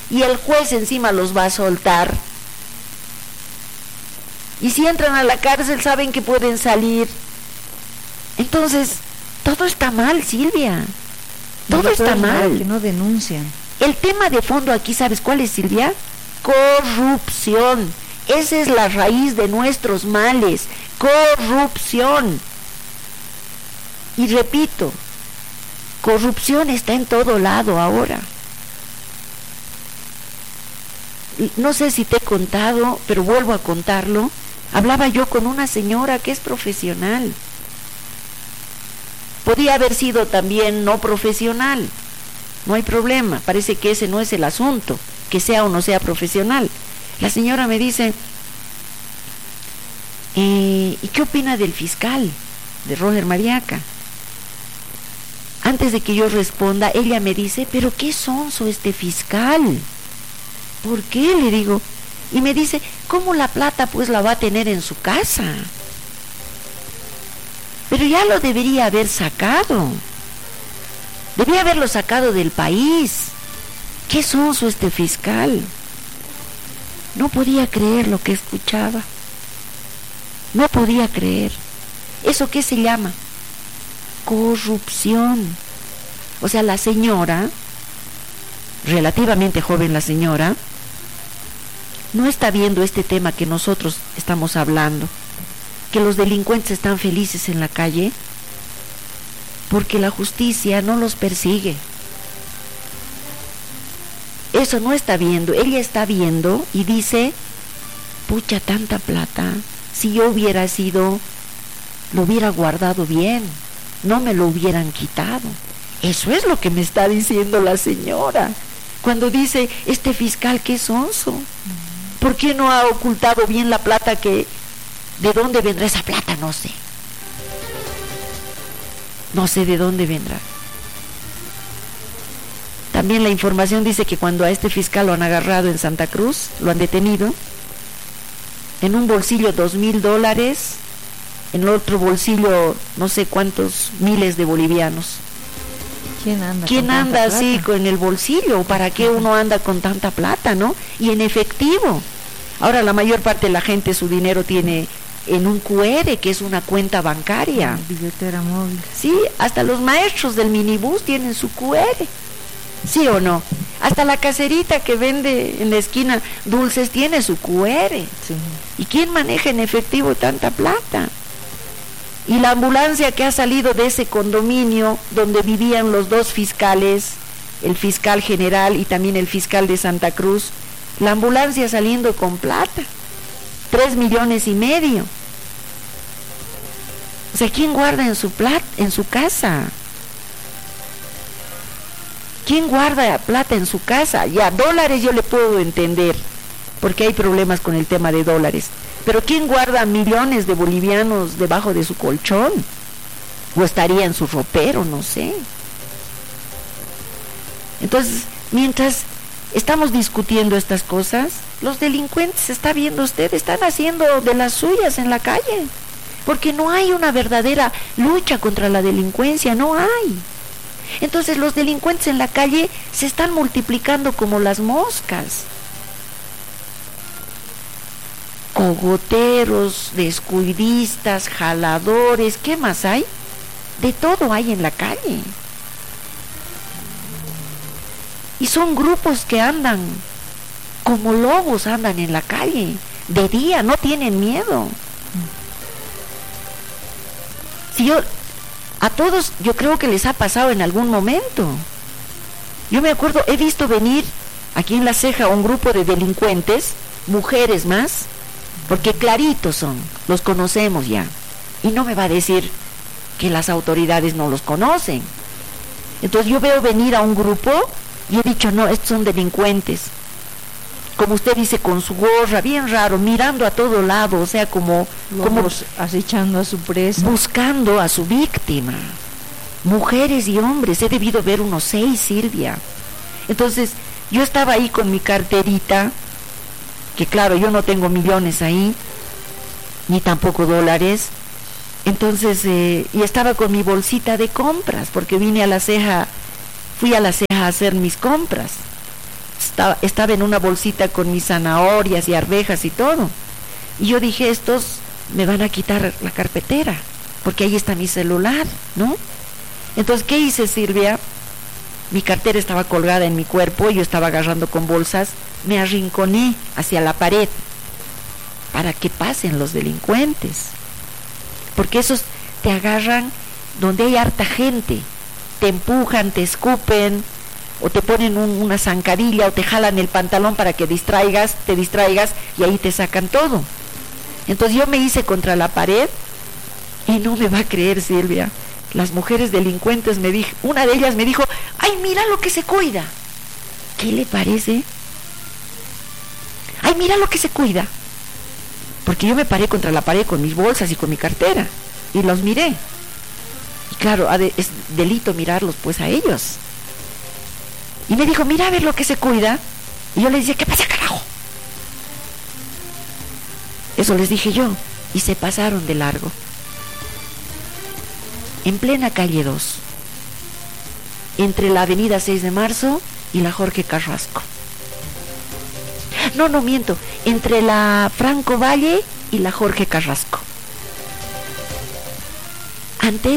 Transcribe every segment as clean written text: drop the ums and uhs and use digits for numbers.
y el juez encima los va a soltar. Y si entran a la cárcel saben que pueden salir. Entonces, todo está mal, Silvia. Todo está mal. Que no denuncian. El tema de fondo aquí, ¿sabes cuál es, Silvia? Corrupción. Esa es la raíz de nuestros males. Corrupción. Y repito, corrupción está en todo lado ahora. No sé si te he contado, pero vuelvo a contarlo. Hablaba yo con una señora que es profesional. Podía haber sido también no profesional. No hay problema, parece que ese no es el asunto, que sea o no sea profesional. La señora me dice, ¿y qué opina del fiscal, de Roger Mariaca? Antes de que yo responda, ella me dice, pero qué sonso este fiscal. ¿Por qué? Le digo. Y me dice, ¿cómo la plata pues la va a tener en su casa? Pero ya lo debería haber sacado. Debía haberlo sacado del país. ¿Qué sonso este fiscal? No podía creer lo que escuchaba. No podía creer. ¿Eso qué se llama? Corrupción. O sea, la señora, relativamente joven la señora, no está viendo este tema que nosotros estamos hablando, que los delincuentes están felices en la calle porque la justicia no los persigue. Eso no está viendo. Ella está viendo y dice, pucha, tanta plata, si yo hubiera sido, lo hubiera guardado bien, no me lo hubieran quitado. Eso es lo que me está diciendo la señora cuando dice, este fiscal qué sonso, ¿por qué no ha ocultado bien la plata? Que ¿de dónde vendrá esa plata? No sé. No sé de dónde vendrá. También la información dice que cuando a este fiscal lo han agarrado en Santa Cruz, lo han detenido, en un bolsillo $2,000, en el otro bolsillo no sé cuántos miles de bolivianos. ¿Quién anda así con el bolsillo? ¿Para qué uno anda con tanta plata, no? Y en efectivo. Ahora la mayor parte de la gente su dinero tiene en un QR, que es una cuenta bancaria. Billetera móvil. Sí, hasta los maestros del minibús tienen su QR. ¿Sí o no? Hasta la caserita que vende en la esquina dulces tiene su QR. Sí. ¿Y quién maneja en efectivo tanta plata? Y la ambulancia que ha salido de ese condominio donde vivían los dos fiscales, el fiscal general y también el fiscal de Santa Cruz, la ambulancia saliendo con plata, 3,5 millones. O sea, ¿quién guarda en su casa? ¿Quién guarda plata en su casa? Ya, dólares yo le puedo entender, porque hay problemas con el tema de dólares. Pero ¿quién guarda millones de bolivianos debajo de su colchón? O estaría en su ropero, no sé. Entonces, mientras estamos discutiendo estas cosas, los delincuentes, está viendo usted, están haciendo de las suyas en la calle. Porque no hay una verdadera lucha contra la delincuencia, no hay. Entonces los delincuentes en la calle se están multiplicando como las moscas. Cogoteros, descuidistas, jaladores, ¿qué más hay? De todo hay en la calle. Y son grupos que andan como lobos, andan en la calle, de día, no tienen miedo. Si a todos yo creo que les ha pasado en algún momento. Yo me acuerdo, he visto venir aquí en La Ceja un grupo de delincuentes, mujeres más, porque claritos son, los conocemos ya. Y no me va a decir que las autoridades no los conocen. Entonces yo veo venir a un grupo y he dicho, no, estos son delincuentes. Como usted dice, con su gorra, bien raro, mirando a todo lado, o sea, como acechando a su presa, buscando a su víctima. Mujeres y hombres, he debido ver unos 6, Silvia. Entonces, yo estaba ahí con mi carterita, que claro, yo no tengo millones ahí, ni tampoco dólares. Entonces, y estaba con mi bolsita de compras, porque fui a La Ceja a hacer mis compras. estaba en una bolsita con mis zanahorias y arvejas y todo. Y yo dije, estos me van a quitar la carpetera, porque ahí está mi celular, ¿no? Entonces, ¿qué hice, Silvia? Mi cartera estaba colgada en mi cuerpo, yo estaba agarrando con bolsas, me arrinconé hacia la pared para que pasen los delincuentes, porque esos te agarran donde hay harta gente, te empujan, te escupen, o te ponen una zancadilla, o te jalan el pantalón para que te distraigas, y ahí te sacan todo. Entonces yo me hice contra la pared, y no me va a creer, Silvia, las mujeres delincuentes una de ellas me dijo, ¡ay, mira lo que se cuida! ¿Qué le parece? ¡Ay, mira lo que se cuida! Porque yo me paré contra la pared con mis bolsas y con mi cartera, y los miré. Y claro, es delito mirarlos pues a ellos. Y me dijo, mira a ver lo que se cuida. Y yo le decía, ¿qué pasa, carajo? Eso les dije yo, y se pasaron de largo. En plena calle 2, entre la avenida 6 de Marzo y la Jorge Carrasco. No miento, entre la Franco Valle y la Jorge Carrasco. Ante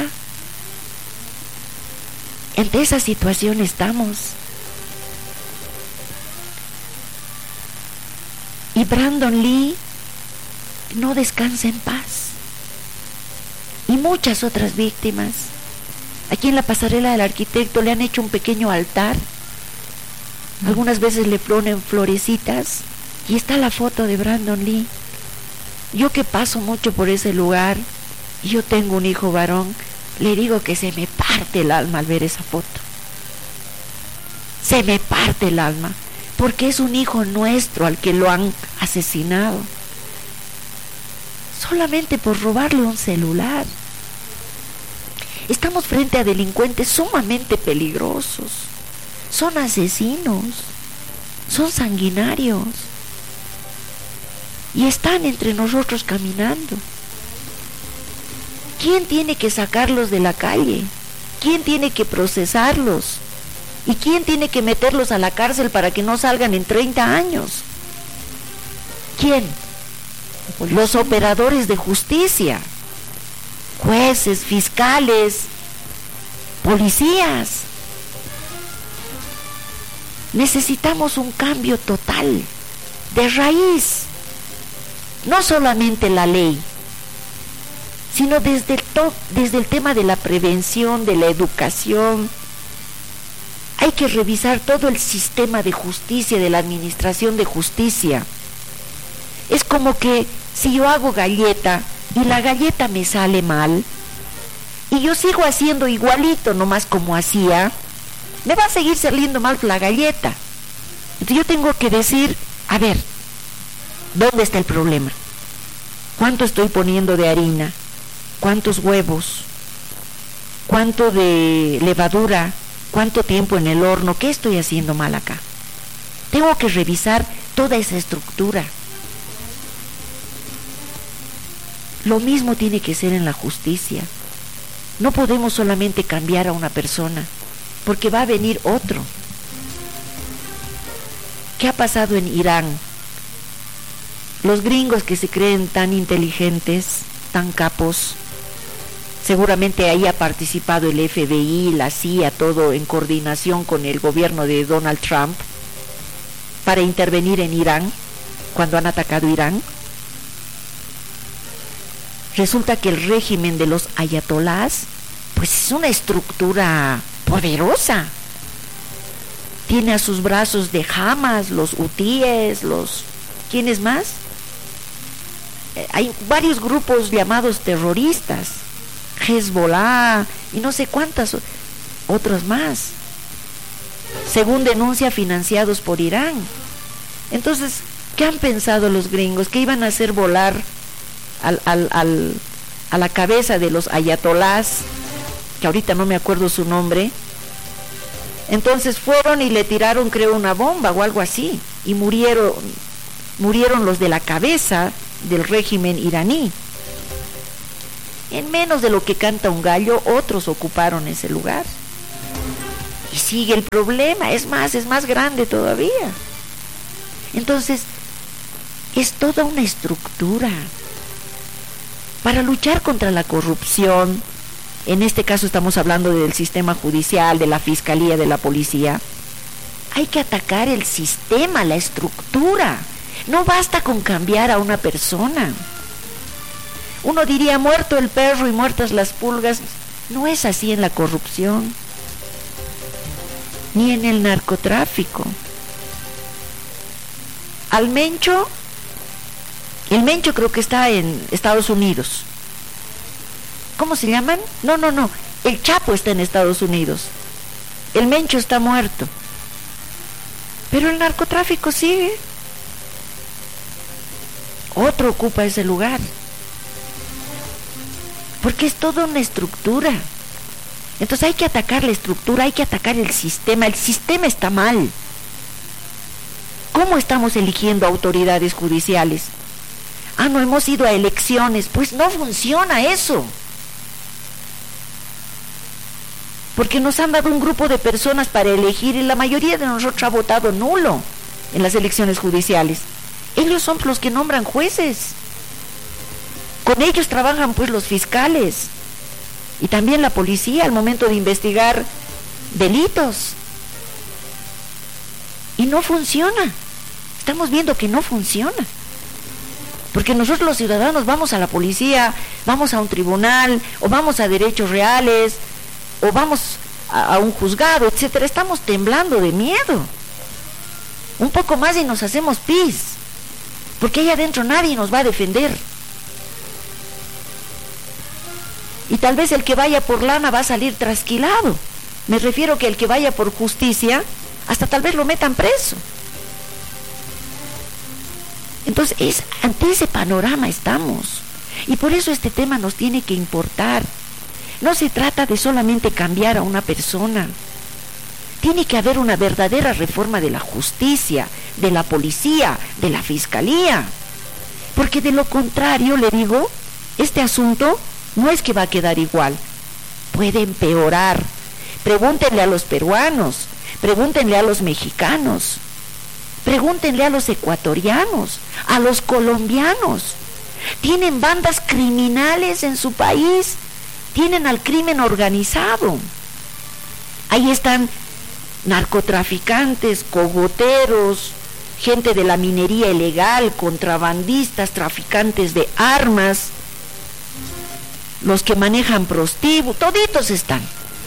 esa situación estamos. Y Brandon Lee no descansa en paz. Y muchas otras víctimas. Aquí en la pasarela del Arquitecto le han hecho un pequeño altar. Algunas veces le ponen florecitas y está la foto de Brandon Lee. Yo que paso mucho por ese lugar, y yo tengo un hijo varón, le digo que se me parte el alma al ver esa foto. Se me parte el alma, porque es un hijo nuestro al que lo han asesinado, solamente por robarle un celular. Estamos frente a delincuentes sumamente peligrosos, son asesinos, son sanguinarios, y están entre nosotros caminando. ¿Quién tiene que sacarlos de la calle? ¿Quién tiene que procesarlos? ¿Y quién tiene que meterlos a la cárcel para que no salgan en 30 años? ¿Quién? Los operadores de justicia, jueces, fiscales, policías. Necesitamos un cambio total, de raíz. No solamente la ley, sino desde el tema de la prevención, de la educación. Hay que revisar todo el sistema de justicia, de la administración de justicia. Es como que si yo hago galleta y la galleta me sale mal, y yo sigo haciendo igualito nomás como hacía, me va a seguir saliendo mal la galleta. Entonces yo tengo que decir, a ver, ¿dónde está el problema? ¿Cuánto estoy poniendo de harina? ¿Cuántos huevos? ¿Cuánto de levadura? ¿Cuánto tiempo en el horno? ¿Qué estoy haciendo mal acá? Tengo que revisar toda esa estructura. Lo mismo tiene que ser en la justicia. No podemos solamente cambiar a una persona, porque va a venir otro. ¿Qué ha pasado en Irán? Los gringos que se creen tan inteligentes, tan capos, seguramente ahí ha participado el FBI, la CIA, todo en coordinación con el gobierno de Donald Trump para intervenir en Irán cuando han atacado Irán. Resulta que el régimen de los ayatolás pues es una estructura poderosa. Tiene a sus brazos de Hamas, los hutíes, ¿quiénes más? Hay varios grupos llamados terroristas, Hezbollah y no sé cuántas otros más, según denuncia, financiados por Irán. Entonces, ¿qué han pensado los gringos? ¿Que iban a hacer volar a la cabeza de los ayatolás, que ahorita no me acuerdo su nombre? Entonces fueron y le tiraron, creo, una bomba o algo así, y murieron los de la cabeza del régimen iraní. En menos de lo que canta un gallo, otros ocuparon ese lugar. Y sigue el problema, es más grande todavía. Entonces, es toda una estructura. Para luchar contra la corrupción, en este caso estamos hablando del sistema judicial, de la fiscalía, de la policía, hay que atacar el sistema, la estructura. No basta con cambiar a una persona. Uno diría, muerto el perro y muertas las pulgas. No es así en la corrupción, ni en el narcotráfico. Al Mencho, el Mencho creo que está en Estados Unidos. ¿Cómo se llaman? No, el Chapo está en Estados Unidos. El Mencho está muerto. Pero el narcotráfico sigue. Otro ocupa ese lugar. Porque es toda una estructura. Entonces hay que atacar la estructura, hay que atacar el sistema. El sistema está mal. ¿Cómo estamos eligiendo autoridades judiciales? No hemos ido a elecciones. Pues no funciona eso. Porque nos han dado un grupo de personas para elegir y la mayoría de nosotros ha votado nulo en las elecciones judiciales. Ellos son los que nombran jueces. Con ellos trabajan pues los fiscales y también la policía al momento de investigar delitos. Y no funciona. Estamos viendo que no funciona. Porque nosotros los ciudadanos vamos a la policía, vamos a un tribunal, o vamos a derechos reales, o vamos a un juzgado, etcétera. Estamos temblando de miedo. Un poco más y nos hacemos pis. Porque ahí adentro nadie nos va a defender. Y tal vez el que vaya por lana va a salir trasquilado. Me refiero que el que vaya por justicia, hasta tal vez lo metan preso. Entonces, ante ese panorama estamos. Y por eso este tema nos tiene que importar. No se trata de solamente cambiar a una persona. Tiene que haber una verdadera reforma de la justicia, de la policía, de la fiscalía. Porque de lo contrario, le digo, este asunto no es que va a quedar igual. Puede empeorar. Pregúntenle a los peruanos, pregúntenle a los mexicanos, pregúntenle a los ecuatorianos, a los colombianos. Tienen bandas criminales en su país, tienen al crimen organizado. Ahí están narcotraficantes, cogoteros, gente de la minería ilegal, contrabandistas, traficantes de armas, los que manejan prostíbulos, toditos están.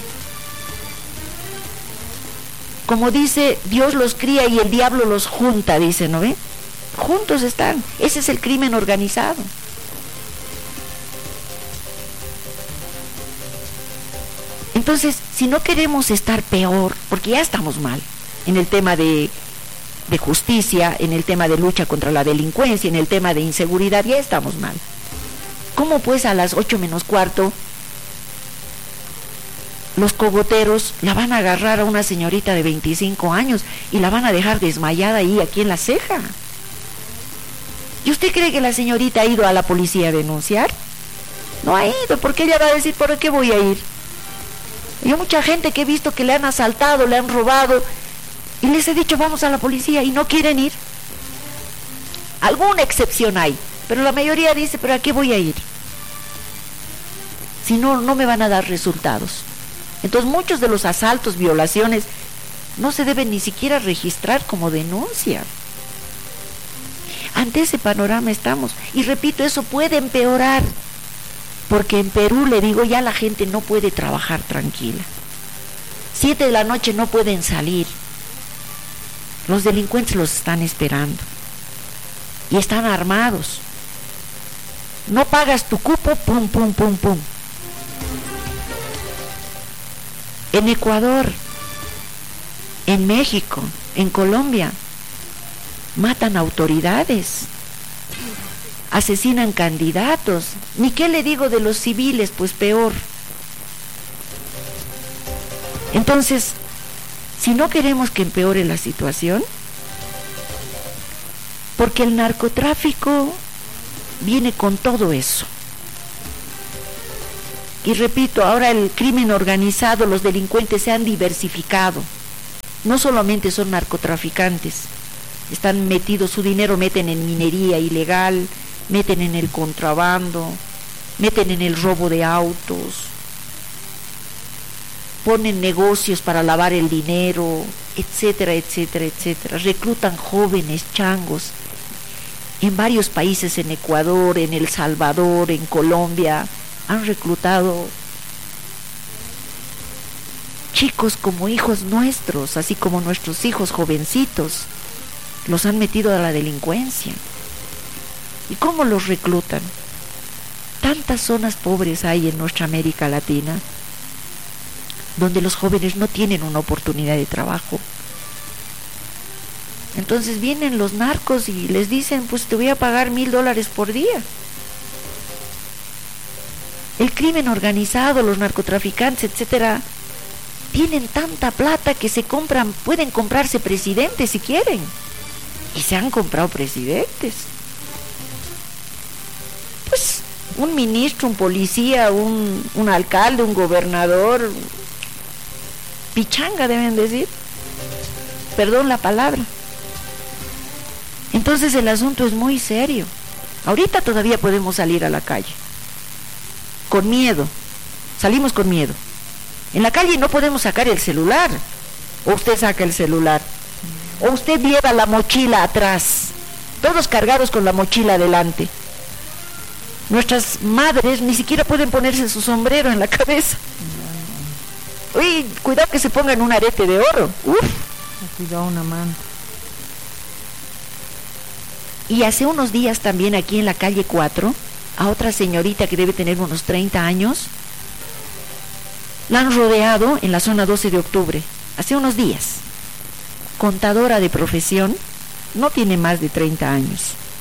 Como dice, Dios los cría y el diablo los junta, dice, ¿no ve? Juntos están. Ese es el crimen organizado. Entonces, si no queremos estar peor, porque ya estamos mal en el tema de justicia, en el tema de lucha contra la delincuencia, en el tema de inseguridad, ya estamos mal. ¿Cómo pues a las 8:45 los cogoteros la van a agarrar a una señorita de 25 años y la van a dejar desmayada ahí, aquí en la ceja? ¿Y usted cree que la señorita ha ido a la policía a denunciar? No ha ido, porque ella va a decir, ¿por qué voy a ir? Y hay mucha gente que he visto que le han asaltado, le han robado, y les he dicho, vamos a la policía, y no quieren ir. Alguna excepción hay, pero la mayoría dice, ¿pero a qué voy a ir? Si no, no me van a dar resultados. Entonces muchos de los asaltos, violaciones, no se deben ni siquiera registrar como denuncia. Ante ese panorama estamos. Y repito, eso puede empeorar. Porque en Perú, le digo, ya la gente no puede trabajar tranquila. 7 de la noche no pueden salir. Los delincuentes los están esperando. Y están armados. No pagas tu cupo, pum, pum, pum, pum. En Ecuador, en México, en Colombia, matan autoridades, asesinan candidatos. Ni qué le digo de los civiles, pues peor. Entonces, si no queremos que empeore la situación, porque el narcotráfico viene con todo eso. Y repito, ahora el crimen organizado, los delincuentes se han diversificado. No solamente son narcotraficantes, están metidos, su dinero meten en minería ilegal, meten en el contrabando, meten en el robo de autos, ponen negocios para lavar el dinero, etcétera, etcétera, etcétera. Reclutan jóvenes, changos, en varios países, en Ecuador, en El Salvador, en Colombia, han reclutado chicos como hijos nuestros, así como nuestros hijos jovencitos, los han metido a la delincuencia. ¿Y cómo los reclutan? Tantas zonas pobres hay en nuestra América Latina, donde los jóvenes no tienen una oportunidad de trabajo. Entonces vienen los narcos y les dicen, pues te voy a pagar $1,000 por día. El crimen organizado, los narcotraficantes, etcétera, tienen tanta plata que pueden comprarse presidentes si quieren. Y se han comprado presidentes. Pues un ministro, un policía, un alcalde, un gobernador, pichanga deben decir, perdón la palabra. Entonces el asunto es muy serio. Ahorita todavía podemos salir a la calle con miedo, salimos con miedo. En la calle no podemos sacar el celular, o usted saca el celular, o usted lleva la mochila atrás, todos cargados con la mochila adelante. Nuestras madres ni siquiera pueden ponerse su sombrero en la cabeza. Uy, cuidado que se pongan un arete de oro. Uf. Cuidado una mano. Y hace unos días también aquí en la calle 4, a otra señorita que debe tener unos 30 años, la han rodeado en la zona 12 de octubre, hace unos días. Contadora de profesión, no tiene más de 30 años.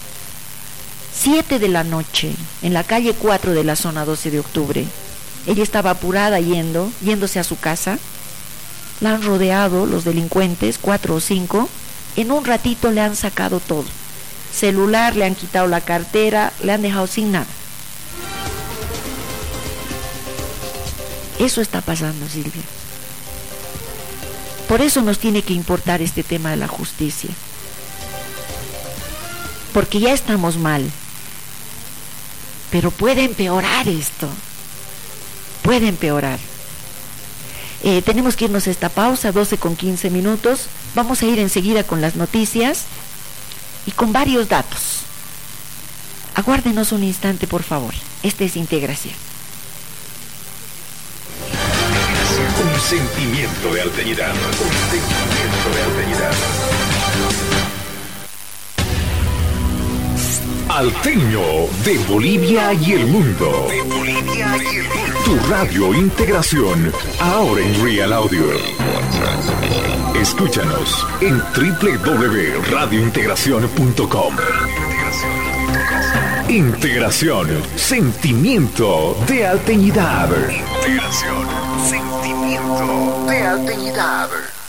7 de la noche, en la calle 4 de la zona 12 de octubre. Ella estaba apurada yéndose a su casa. La han rodeado los delincuentes, 4 o 5. En un ratito le han sacado todo. Celular, le han quitado la cartera, le han dejado sin nada. Eso está pasando, Silvia. Por eso nos tiene que importar este tema de la justicia. Porque ya estamos mal. Pero puede empeorar esto. Puede empeorar. Tenemos que irnos a esta pausa, 12:15. Vamos a ir enseguida con las noticias y con varios datos. Aguárdenos un instante, por favor. Esta es Integración. Un sentimiento de alteridad. Un sentimiento de alteridad. Alteño de Bolivia y el mundo. De Bolivia y el mundo. Tu radio Integración, ahora en Real Audio. Escúchanos en www.radiointegracion.com. Integración, sentimiento de alteñidad. Integración, sentimiento de alteñidad.